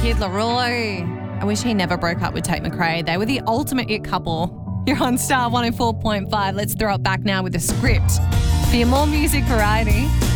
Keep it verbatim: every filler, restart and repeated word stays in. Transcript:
Kid Laroi. I wish he never broke up with Tate McRae. They were the ultimate it couple. You're on Star one oh four point five. Let's throw it back now with a script for your more music variety.